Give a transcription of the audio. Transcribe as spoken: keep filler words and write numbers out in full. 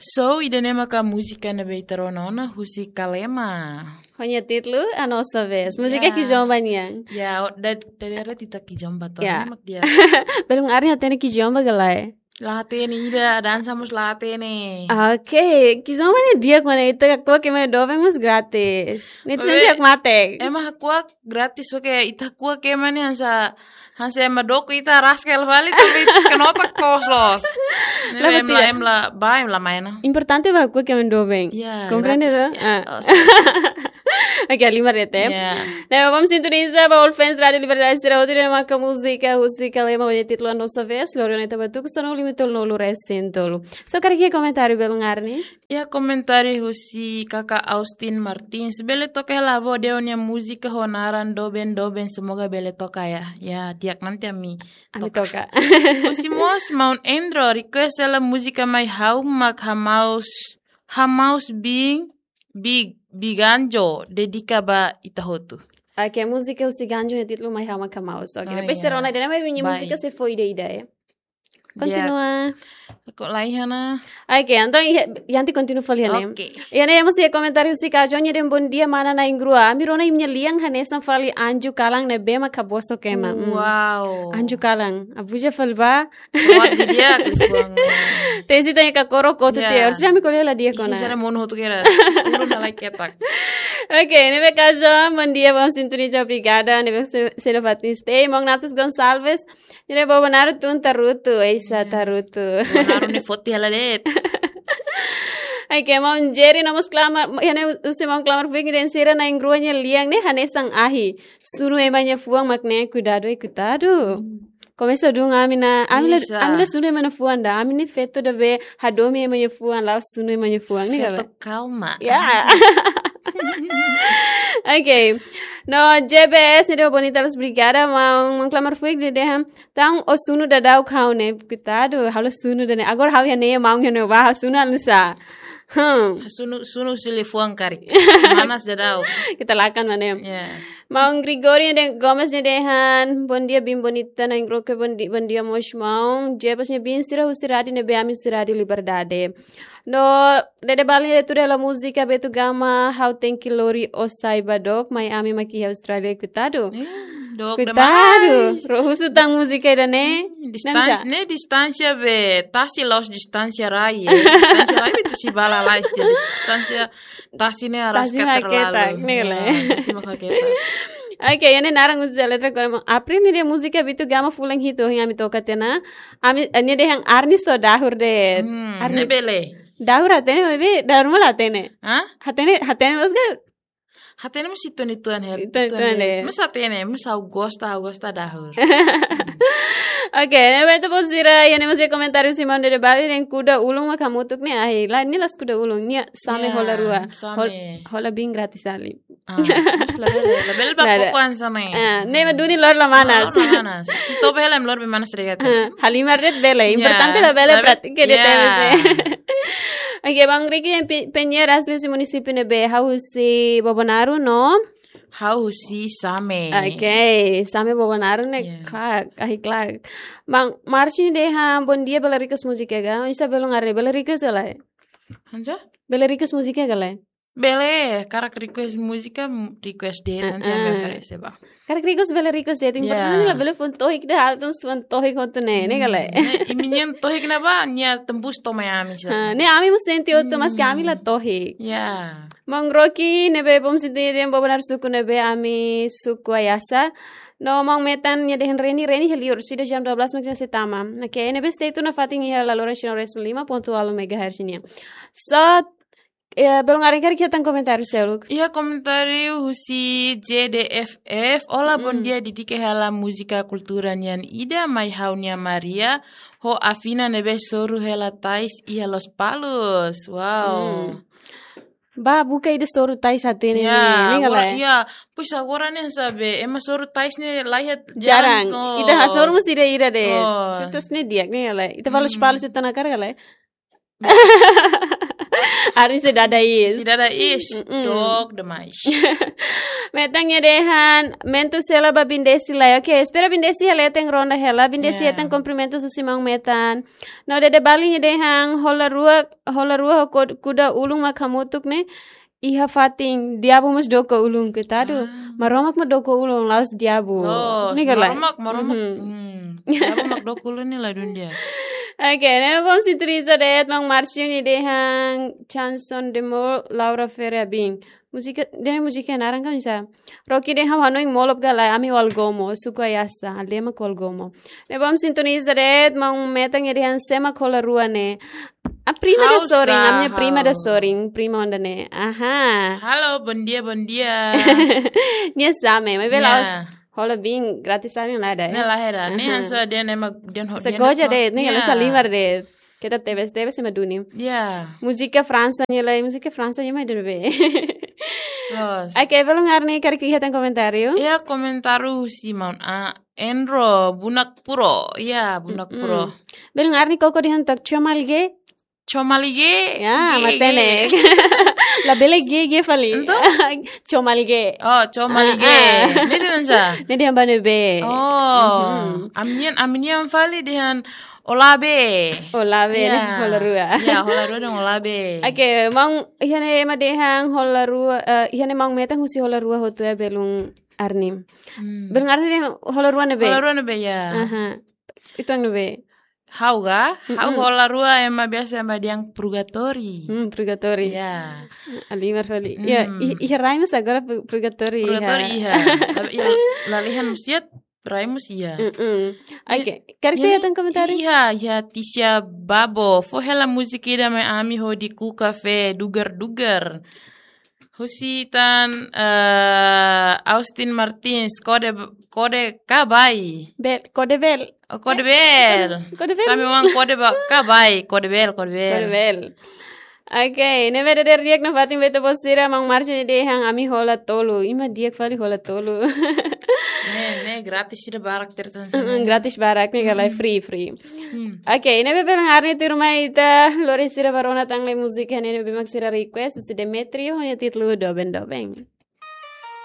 So, idene maka música na beitaronona husi kalema. Honha título a nossa vez. Música yeah. Kijomba niang. Ya, da da tita kijomba to. Yeah. Mak dia. Belum hari hatene kijomba galai. Latene ida, dançamos latene. Ok, kijomba ne dia quando ita kakua que me dovemos grátis. Nito sentia mate. Ema hakua gratis oke ita kua que mane hansa hansa ema doku ita raskel vale tapi kenotak toslos. Nebe emla emla ba emla maina. Importante va kakua que me doven. Yeah, comprende gratis. do? Ah. Oh, Aqui ali marete. Yeah. Né, vamos sintonizar para o Fans Rádio Liberdade será outra uma música, música lema o título a nossa vez, Lorioneta Batuco, só não limitou no lurecentolo. Só quero que comentário belungarni. Ya comentário husi kakak Austin Martins. Bele toka la vo de onya música honaran doben doben semoga bele toka ya. Ya tiak nanti ami Ami toka. Husi mos Mount Andrew request la música mai hau mak hamaus hamaus bing big biganjo dedicaba itahotu. Aqui a música o ciganjo é título mais hama kamaus. Ok, Oh, depois yeah. terá na ideia, mas minha Bye. música se foi de ideia. Continua. Kok laihana. Ok, então yanti continua falando. Okay. E aí vamos ver comentário se caso onde dem bom dia mana na ingrua. Mirona imnya liang hanesan fali anju kalang ne bema kaboso kema. Wow. Anju kalang. Abuja falba. What dia klifuang. Tesi tanya ka koro kotu te. Yeah. Orsi ami kolhe la dia kona. Isi sana mono hotu kera. Uru na like ketak. Ok, nebe caso, bom dia, vamos sintonizar obrigada, nebe sena Fatnistei, Magnatus Gonçalves, nebe bobonaru tun taruto, eisa taruto. Bonaru ne foti hala det. Ok, mau Jerry namus clamar, yane usi mau clamar fui que densira na ingruanya liang ne hanesang ahi, sunu emanya fuang makne cuidado e cuidado. Começou dung amina, amina amina sunu emanya fuang da, amina feto da be hadomi emanya fuang, lau sunu emanya fuang ni Feto calma. Yeah. Ok. No, J B S ni bonita vez brigada, mau mengklamar fuig de deham. Tang o sunu da dau kau ne, kitado, halo sunu da ne. Agora hau ya ne mau ya ne wa sunu anusa. Hmm. Sunu sunu sili fuang kari. Manas dadau. Kita lakan mana. Yeah. Mau Gregorio de Gomez ni dehan, bon dia bim bonita na ingro ke bon dia bon dia mos mau. J B S ni bin sira usiradi ne be ami siradi liberdade. No, dede bali tu la música betu gama how thank you lori osaiba dok mai ami maki Australia cuidado. Dok Cuidado. Rohusu tang música da ne. Distância, ne distância be tasi los distância rai. Distância rai betu si bala la este distância tasi ne aras terlalu. Si makaketa. Ok, ane narang usa letra kalau aprende de música bitu gama fulang hito yang ami toka tena. Ami ane de yang arnis to dahur de. Ne bele. Dahur hatene bebe, dahur mal hatene. Hah? Hatene hatene usga. Hatene mesti tu ni tuan hel. Tuan le. Mas hatene, mas Augusta, Augusta dahur. Ok, ne beto posira, ya ne masih komentar Simon de Bali yang kuda ulung mah kamu tuk ne ahi. Lah ini las kuda ulung nia same Yeah, hola rua. same. Hola bing gratis ali. Ah, mas label, label ba Nada. pokuan sana. Ah, ne ma duni lor la manas. Lor manas. Si to behela lor be manas regata. Halimar red bele, importante Yeah, la bele la be- pratique de yeah. temes. Ok, bang Ricky en Peñera, asli si municipio ne be, how si Bobonaru, no? How si same. Ok, same Bobonaru ne Yeah. klag, ahi klag. Bang Marci de ha bon dia belaricas musika ga, isa belong arre belaricas galai. Hanja? Belaricas musika galai. Bele, karak request música, request date nanti Uh-uh. ambe oferece ba. Cara ricos belaricas de ting Yeah. importante la bele fun tohik de haltun fun tohik hot ne, ne galai. Ne iminyen tohik na ba nya tembus to Miami sa. Ne ami mo senti otto mas kami la tohik. Yeah. Mangroki nebe bom sidire bobonar suku nebe ami suku ayasa. No mang metan nya dehen reni reni heliur sida jam dua belas maksudnya setama. Oke, nebe stay tu na fating ya la lora chino res lima ponto alo megahertz nya. So ya belum ngaring kita tang komentar seluk. Iya komentari husi J D F F. Ola bon dia didike hala musika kultura nian ida mai haunia Maria ho afina nebe soru hela tais iya los palos. Wow. Ba buka ide soru tais hatene Ya, ni agora, ngala. ya, pues agora nem sabe, ema soru tais ne lahat Jarang. Ita ha soru musi de ira de. Oh. Terus ne diak ni ngala. Ita palos palos itu nakar ngala. Arni si dadais. Si dadais. Dok demais. Metangnya dehan mentu sela ba bindesi la. Oke, espera bindesi hela teng ronda hela bindesi Yeah. teng comprimento susimang metan. No de de balinya dehan hola rua hola rua ko kuda ulung makamutuk ne. Iha fating diabu mas doko ulung kita aduh maromak ma doko ulung laos diabu. Oh, Ni galai. maromak, maromak. Hmm. Diabu mak dokulo ni lah dunia. Oke, nema bom si Teresa det mang Marcio ni dehang chanson demo Laura Ferreira Bing. Musika de musika narang kan isa. Rocky de ham hanoing molop galai ami wal gomo suka yasa alema kol gomo. Ne bom sintoniza det mang metang ya dehan sema kola ruane. A prima de Hausa, soring, amnya prima de hau. soring, prima onda ne. Aha. Halo, bon dia, bon dia. Nia same, mai Ya. belaos. Hola Bing gratis ami lah ada. Ni lahera, ni ansa dia nema dia ho. Se goja det, ni gala salimar det. Kita teves teves sama dunia. Ya. Musika Fransa nya lai, musika Fransa nya mai debe. Los. Oke, belum ngarni kari kegiatan komentario. Ya komentaru si maun a Enro bunak puro. Ya, bunak puro. Belum ngarni koko dihantak chomalge. Chomalige. Ya, ge, matene. ge. La bele ge ge fali. Ento? Chomalge. Oh, chomalige. Ah, ah. Ni dia nansa. Ni dia bane be. Oh, amnian amnian fali dihan olabe. Hola be, Ya. hola rua. Ya, hola rua dan olabe. Oke, mang ihane madehang hola rua, eh, ihane mang metang husi hola rua hotu ya belum arnim. Hmm. Belum arni hola rua ne be. Hola rua nebe ya. Aha. Itu ang nebe. Hau ga? Hau hola rua ema biasa ema diang purgatori. Hmm, purgatori. Ya. Alimar fali. Ya, i- iha raimus agora pu- purgatori. Purgatori iha. iya. Ya, lalihan masjid raimus iya. Mm-mm. Oke, kari saya tang komentari. Iya, ya Tisha Babo. Fo hela musik ida mai ami ho di ku cafe dugar dugar. Husi tan eh, Austin Martins kode kode kabai. Bel, kode bel. Oh, kode bel. Kode bel. Sami wang kode ba kabai, kode bel, kode bel. Kode bel. Oke, ne vede der diak na fatin beta posira mang marcha ne dehang ami hola tolu. Ima diak fali hola tolu. Ne, ne gratis ida barak tertan Mm, gratis barak nih galai free free. Hmm. Oke, ne be belang arne tu rumah ita lore sira barona tang le musik ne be maksira request usi Demetrio honya titlu doben dobeng.